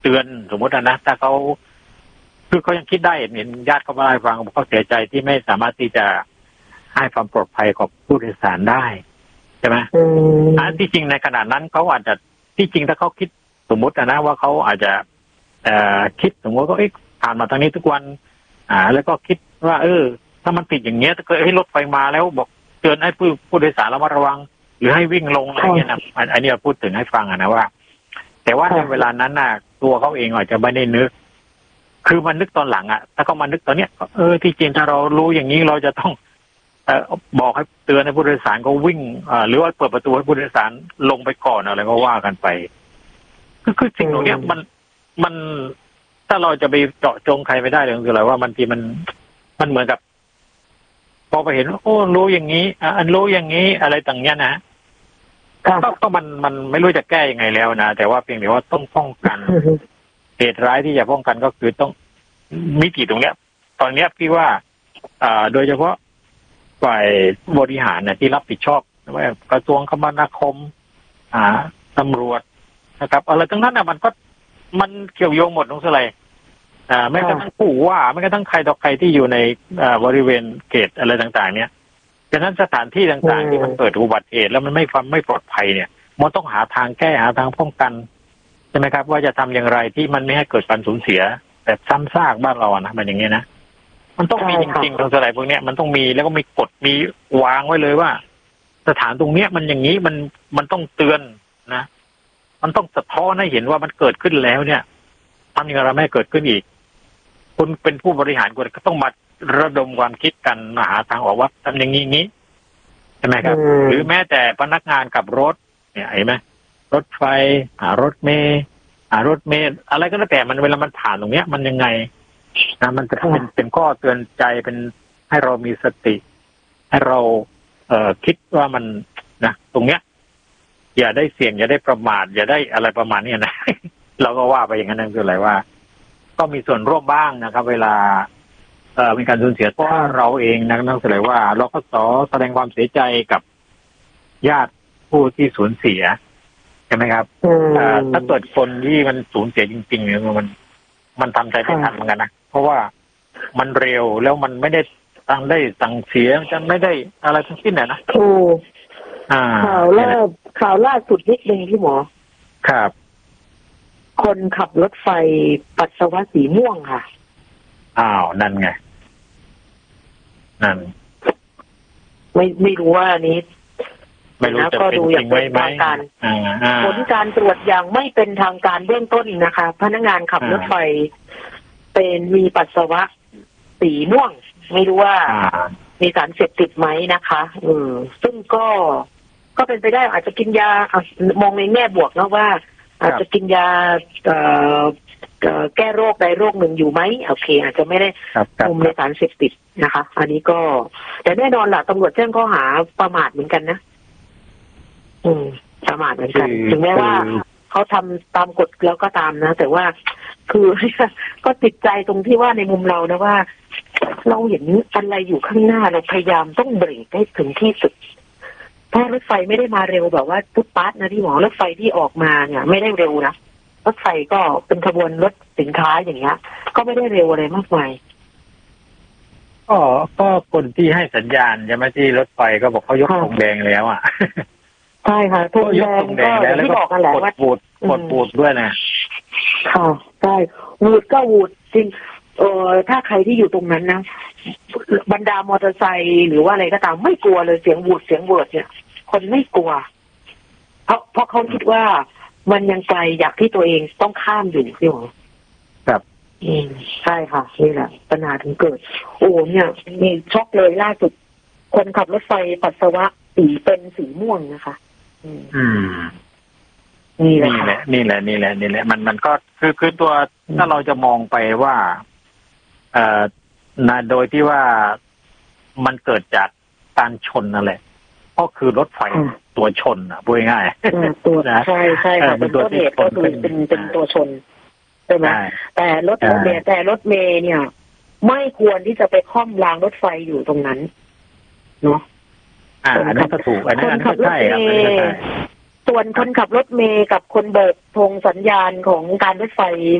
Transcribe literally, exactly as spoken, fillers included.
เตือนสมมตินะถ้าเขาคือเขายังคิดได้เห็นญาติเขามาให้ฟังเขาเสียใจที่ไม่สามารถที่จะให้ความปลอดภัยกับผู้โดยสารได้ใช่ไหมอันที่จริงในขณะนั้นเขาอาจจะที่จริงถ้าเขาคิดสมมตินะว่าเขาอาจจะเอ่อคิดสมมติว่าเอ๊ะผ่านมาทางนี้ทุกวันอ่าแล้วก็คิดว่าเออถ้ามันติดอย่างเงี้ยถ้าเกิดให้รถไฟมาแล้วบอกเตือนให้ผู้ผู้โดยสารระมัดระวังหรือให้วิ่งลงอะไรเงี้ยนะอันนี้เราพูดถึงให้ฟังนะว่าแต่ว่าในเวลานั้นน่ะตัวเขาเองอาจจะไม่ได้นึกคือมันนึกตอนหลังอ่ะถ้าเขามานึกตอนเนี้ยเออที่จริงถ้าเรารู้อย่างนี้เราจะต้องเอ่อบอกให้เตือนให้ผู้โดยสารเขาวิ่งอ่าหรือว่าเปิดประตูให้ผู้โดยสารลงไปก่อนอะไรก็ว่ากันไปคือคือสิ่งตรงเนี้ยมันมันถ้าเราจะไปเจาะจงใครไม่ได้เลยคืออะไรว่ามันทีมันมันเหมือนกับพอไปเห็นโอ้รู้อย่างนี้อันรู้อย่างนี้อะไรต่างเนี้ยนะก็ก็มันมันไม่รู้จะแก้ยังไงแล้วนะแต่ว่าเพียงแต่ว่าต้องป้องกันเหตุร้ายที่จะป้องกันก็คือต้องมิติตรงเนี้ยตอนเนี้ยพี่ว่าอ่าโดยเฉพาะฝ่ายบริหารเนี่ยที่รับผิดชอบว่ากระทรวงคมนาคมอ่าตำรวจนะครับอะไรทั้งนั้นน่ะมันก็มันเกี่ยวโยงหมดตรงอะไรอ่าไม่กระทั่งผู้ว่าไม่กระทั่งใครต่อใครที่อยู่ในอ่าบริเวณเขตอะไรต่างๆเนี่ยฉะนั้นสถานที่ต่างๆที่มันเกิดอุบัติเหตุแล้วมันไม่ความไม่ปลอดภัยเนี่ยมันต้องหาทางแก้หาทางป้องกันใช่ไหมครับว่าจะทำอย่างไรที่มันไม่ให้เกิดการสูญเสียแบบซ้ำซากบ้านเรานะมันอย่างเงี้ยนะมันต้องมีจริงๆตรงอะไรพวกเนี้ยมันต้องมีแล้วก็มีกฎมีวางไว้เลยว่าสถานตรงเนี้ยมันอย่างนี้มันมันต้องเตือนนะมันต้องสะท้อนให้เห็นว่ามันเกิดขึ้นแล้วเนี่ยทำอย่างไรไม่ให้เกิดขึ้นอีกคุณเป็นผู้บริหารคุณก็ต้องมาระดมความคิดกันมาหาทางออกว่าทำอย่างนี้นี้ใช่ไหมครับหรือแม้แต่พนักงานขับรถเนี่ยเห็นไหมรถไฟหารถเมล์หารถเมล์อะไรก็แล้วแต่มันเวลามันผ่านตรงเนี้ยมันยังไงนะมันจะเป็นเป็นข้อเตือนใจเป็นให้เรามีสติให้เราเอ่อคิดว่ามันนะตรงเนี้ยอย่าได้เสี่ยงอย่าได้ประมาทอย่าได้อะไรประมาณนี้นะเราก็ว่าไปอย่างนั้นนั่นคืออะไรว่าก็มีส่วนร่วมบ้างนะครับเวลาเอ่อมีการสูญเสียเพราะเราเองนะนั่นคืออะไรว่าเราก็ขอแสดงความเสียใจกับญาติผู้ที่สูญเสียใช่ไหมครับถ้าเกิดคนที่มันสูญเสียจริงๆเนี่ยมันมันทำใจไม่ทันเหมือนกันนะเพราะว่ามันเร็วแล้วมันไม่ได้ตั้งได้สั่งเสียจะไม่ได้อะไรทั้งสิ้นนะถูกข่าวล่าข่าวล่าสุดนิดนึงพี่หมอครับคนขับรถไฟปัสสาวะสีม่วงค่ะอ้าวนั่นไงนั่นไม่ไม่รู้ว่านี้ไม่รู้จะเป็นจริงไหมไหมผลการตรวจอย่างไม่เป็นทางการเบื้องต้นนะคะพนักงานขับรถไฟเป็นมีปัสสาวะสีม่วงไม่รู้ว่ามีสารเสพติดไหมนะคะเออซึ่งก็ก็เป็นไปได้อาจจะกินยามองในแง่บวกนะว่าอาจจะกินยาแก้โรคใดโรคหนึ่งอยู่ไหมโอเคอาจจะไม่ได้คุมในสารเสพติดนะคะอันนี้ก็แต่แน่นอนล่ะตำรวจแจ้งข้อหาประมาทเหมือนกันนะอืมประมาทเหมือนกันถึงแม้ว่าเขาทำตามกฎแล้วก็ตามนะแต่ว่าคือก็ติดใจตรงที่ว่าในมุมเรานะว่าเราเห็นอะไรอยู่ข้างหน้าเราพยายามต้องเบรกให้ถึงที่สุดถ้ารถไฟไม่ได้มาเร็วแบบว่าปุ๊บปั๊บนะที่หมอรถไฟที่ออกมาเนี่ยไม่ได้เร็วนะรถไฟก็เป็นขบวนรถสินค้าอย่างเงี้ยก็ไม่ได้เร็วอะไรมากมายก็ก็คนที่ให้สัญญาณใช่ไหมที่รถไฟก็บอกเขายกธงแดงแล้วอ่ะใช่ค่ะธงแดงก็ที่บอกกันแหละว่าปูดกดปูดด้วยนะค่ะใช่วูดก็วูดจริงเออถ้าใครที่อยู่ตรงนั้นนะบรรดามอเตอร์ไซค์หรือว่าอะไรก็ตามไม่กลัวเลยเสียงวูดเสียงเวิร์ดเนี่ยคนไม่กลัวเพราะเพราะเขาคิดว่ามันยังไกลอยากที่ตัวเองต้องข้ามอยู่พี่หมอครับอืมใช่ค่ะนี่แหละปัญหาถึงเกิดโอ้เนี่ยมีช็อกเลยล่าสุดคนขับรถไฟปัสสาวะสีเป็นสีม่วงนะคะอืมนี่แหละนี่แหละนี่แหละนี่แหละมันมันก็คือคือตัวถ้าเราจะมองไปว่าเอ่อนะโดยที่ว่ามันเกิดจากการชนนั่นแหละก็คือรถไฟตัวชนอ่ะพูดง่ายๆตัวนะใช่ใช่ค่ะเป็นตัวเหตุก็คือเป็นเป็นตัวชนใช่ไหมแต่รถรถเมล์แต่รถเมล์เนี่ยไม่ควรที่จะไปค่อมรางรถไฟอยู่ตรงนั้นเนาะอ่าอันนั้นก็ถูกอันนั้นก็ใช่ครับอันนั้นก็ใช่ส่วนคนขับรถเมล์กับคนโบกธงสัญญาณของการรถไฟ